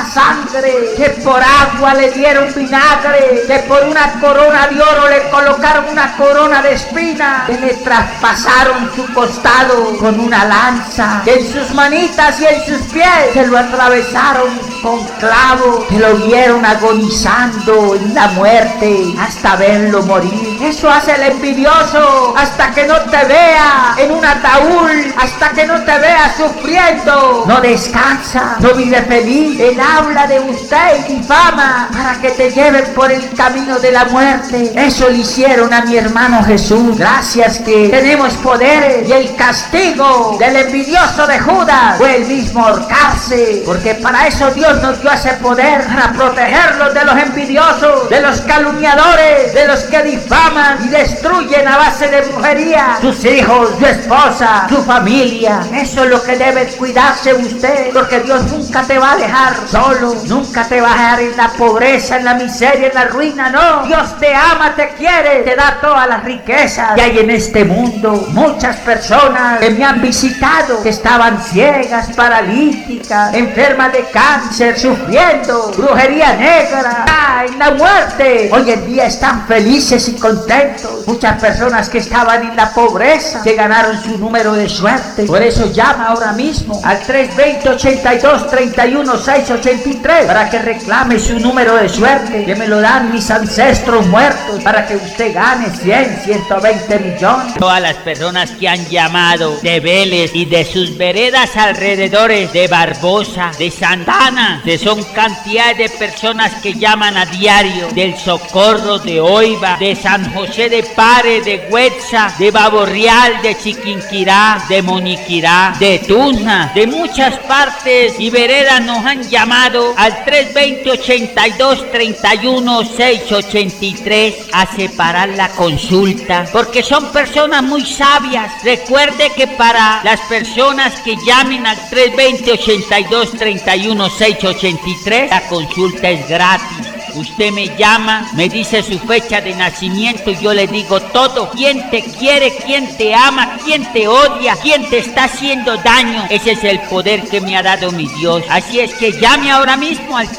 sangre, que por agua le dieron vinagre, que por una corona de oro le colocaron una corona de espina, que le traspasaron su costado con una lanza, que en sus manitas y en sus pies se lo atravesaron con clavos, que lo vieron agonizando en la muerte hasta verlo morir. Eso hace el envidioso hasta que no te vea en un ataúd, hasta que no te vea sufriendo. No descansa, no vive feliz. Él habla de usted y difama para que te lleven por el camino de la muerte. Eso le hicieron a mi hermano Jesús. Gracias que tenemos poderes, y el castigo del envidioso de Judas fue el mismo ahorcarse, porque para eso Dios nos dio ese poder, para protegerlos de los envidiosos, de los calumniadores, de los que difaman y destruyen a base de brujería sus hijos, su esposa, su familia. Eso es lo que debe cuidarse usted, porque Dios nunca te va a dejar solo, nunca te va a dejar en la pobreza, en la miseria, en la ruina. No, Dios te ama, te quiere, te da todas las riquezas que hay en este mundo. Muchas personas que me han visitado, que estaban ciegas, paralíticas, enfermas de cáncer, sufriendo brujería negra, en la muerte, hoy en día están felices y contentos. Muchas personas que estaban en la pobreza, que ganaron su número de suerte. Por eso llama ahora mismo al 320-82-31-683 para que reclame su número de suerte, que me lo dan mis ancestros muertos, para que usted gane 100, 120 millones. Todas las personas que han llamado de Vélez y de sus veredas alrededores, de Barbosa, de Santana, que son cantidad de personas que llaman a diario, del Socorro, de Oiva, de San José de Pare, de Huetza, de Baborreal, de Chiquinquirá, de Moniquirá, de Tuzna, de muchas partes y veredas nos han llamado al 320-82-31-683 a separar la consulta, porque son personas muy sabias. Recuerde que para las personas que llamen al 320-82-31-683 la consulta es gratis. Usted me llama, me dice su fecha de nacimiento y yo le digo todo. ¿Quién te quiere? ¿Quién te ama? ¿Quién te odia? ¿Quién te está haciendo daño? Ese es el poder que me ha dado mi Dios. Así es que llame ahora mismo al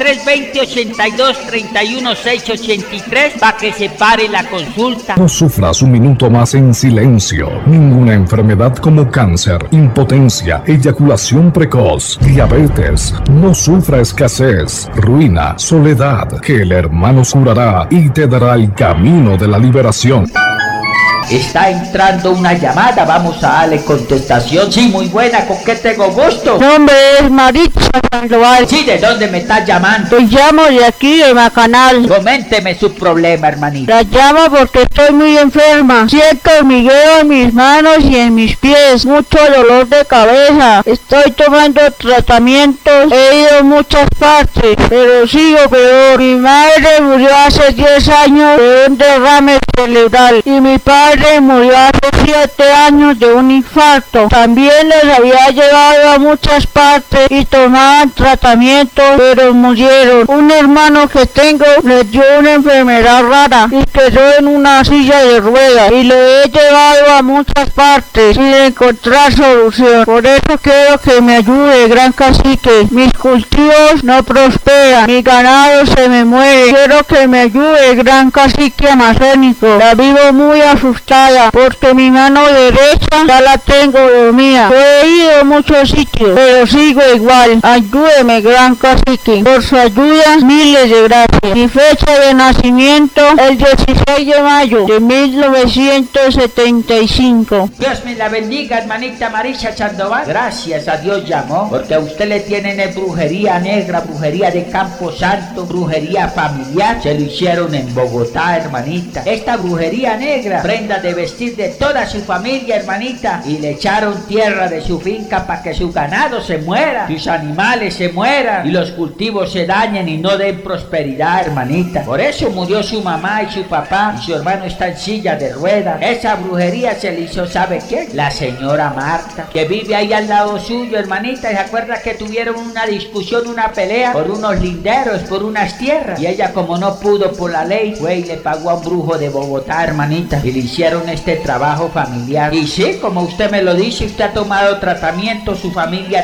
320-82-31-683 para que se pare la consulta. No sufras un minuto más en silencio. Ninguna enfermedad como cáncer, impotencia, eyaculación precoz, diabetes, no sufra escasez, ruina, soledad, que el hermano curará y te dará el camino de la liberación. Está entrando una llamada, vamos a darle contestación. Sí, muy buena, ¿con qué tengo gusto? Mi nombre es Maritza Sandoval. Sí, ¿de dónde me estás llamando? Te llamo de aquí, de Macanal. Coménteme su problema, hermanita. La llamo porque estoy muy enferma. Siento hormigueo en mis manos y en mis pies. Mucho dolor de cabeza. Estoy tomando tratamientos. He ido a muchas partes, pero sigo peor. Mi madre murió hace 10 años de un derrame cerebral y mi padre murió hace 7 años de un infarto. También les había llevado a muchas partes y tomaban tratamientos, pero murieron. Un hermano que tengo les dio una enfermedad rara y quedó en una silla de ruedas y lo he llevado a muchas partes sin encontrar solución. Por eso quiero que me ayude, gran cacique. Mis cultivos no prosperan, mi ganado se me muere. Quiero que me ayude, gran cacique amazónico. La vivo muy asustada porque mi mano derecha ya la tengo dormida. He ido a muchos sitios, pero sigo igual. Ayúdeme, gran cacique. Por su ayuda, miles de gracias. Mi fecha de nacimiento, el 16 de mayo de 1975. Dios me la bendiga, hermanita Maritza Sandoval. Gracias a Dios llamó, porque a usted le tienen brujería negra, brujería de Campo Santo, brujería familiar. Se lo hicieron en Bogotá, hermanita. Esta brujería negra, prenda de vestir de toda su familia, hermanita, y le echaron tierra de su finca para que su ganado se muera, sus animales se mueran y los cultivos se dañen y no den prosperidad, hermanita. Por eso murió su mamá y su papá y su hermano está en silla de ruedas. Esa brujería se le hizo, ¿sabe qué? La señora Marta, que vive ahí al lado suyo, hermanita, y se acuerda que tuvieron una discusión, una pelea por unos linderos, por unas tierras, y ella, como no pudo por la ley, fue y le pagó a un brujo de Bogotá, hermanita, y le hicieron este trabajo familiar. Y sí, como usted me lo dice, usted ha tomado tratamiento, su familia